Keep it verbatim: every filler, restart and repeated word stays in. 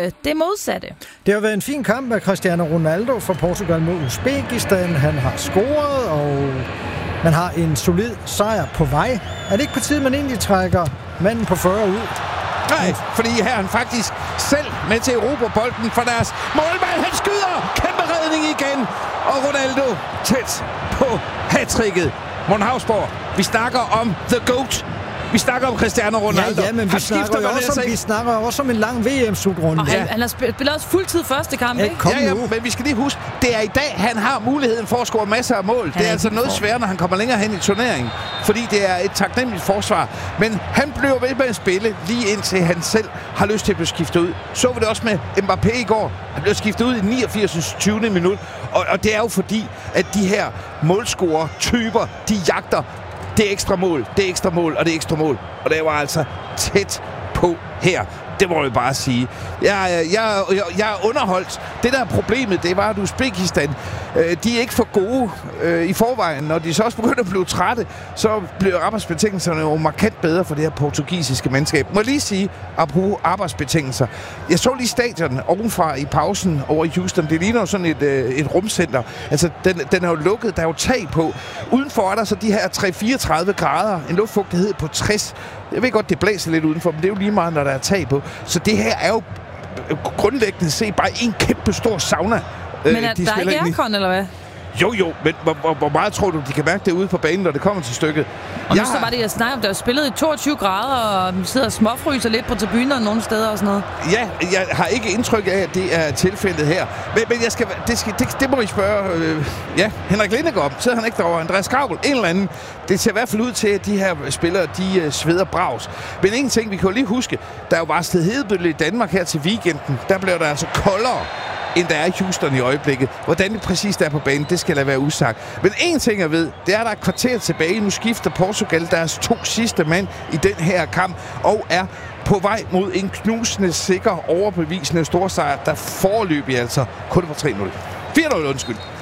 øh, det modsatte. Det har været en fin kamp af Cristiano Ronaldo for Portugal mod Uzbekistan. Han har scoret, og man har en solid sejr på vej. Er det ikke på tide, man egentlig trækker manden på fyrre ud? Nej, fordi her er han faktisk selv med til Europa-bolden for deres målmand. Han skyder! Kæmpe redning igen! Og Ronaldo tæt på hat-tricket. Morten Hausborg, vi snakker om The GOAT. Vi snakker om Cristiano Ronaldo. Ja, ja, men vi snakker, jo også om, vi snakker også om en lang V M-slutrunde. Og han, ja. han har spillet også fuldtid første kamp, ikke? Kom ja, ja, nu. men vi skal lige huske, det er i dag, han har muligheden for at score masser af mål. Det er altså noget sværere, når han kommer længere hen i turneringen. Fordi det er et taknemmeligt forsvar. Men han bliver ved med at spille, lige indtil han selv har lyst til at blive skiftet ud. Så vi det også med Mbappé i går. Han blev skiftet ud i niogfirs tyvende minut. Og, og det er jo fordi, at de her målscorer-typer, de jagter det er ekstra mål, det er ekstra mål, og det er ekstra mål. Og det var altså tæt på her. Det må jeg bare sige. Jeg, jeg, jeg, jeg er underholdt. Det der er problemet, det var, at Uzbekistan, øh, de er ikke for gode øh, i forvejen. Når de så også begynder at blive trætte, så bliver arbejdsbetingelserne jo markant bedre for det her portugisiske mandskab. Må jeg lige sige, apropos arbejdsbetingelser. Jeg så lige stadion ovenfra i pausen over i Houston. Det ligner jo sådan et, øh, et rumcenter. Altså, den, den er jo lukket. Der er jo tag på. Udenfor er der så de her tre fireogtredive grader. En luftfugtighed på tres. Jeg ved godt, det blæser lidt udenfor, men det er jo lige meget, når der er tag på. Så det her er jo grundlæggende set bare en kæmpe stor sauna. Men er de der ikke aircon, eller hvad? Jo, jo, men hvor, hvor, hvor meget tror du, de kan mærke det ude på banen, når det kommer til stykket? Og nu så var det, jeg snakker om, der er spillet i toogtyve grader, og vi sidder og småfryser lidt på tribuner nogle steder og sådan noget. Ja, jeg har ikke indtryk af, at det er tilfældet her. Men, men jeg skal, det, skal, det, det må I spørge. Øh, ja, Henrik Lindegaard, sidder han ikke derovre? Andreas Skavl, en eller anden. Det ser i hvert fald ud til, at de her spillere, de uh, sveder brags. Men en ting, vi kan jo lige huske, der er jo bare sted hedebølge i Danmark her til weekenden. Der bliver der altså koldere, end der er i Houston i øjeblikket. Hvordan det præcis er på banen, det skal lade være usagt. Men en ting, jeg ved, det er, at der er et kvarter tilbage. Nu skifter Portugal deres to sidste mand i den her kamp, og er på vej mod en knusende, sikker, overbevisende storsejr, der foreløbig altså kun var tre nul. fire nul, undskyld.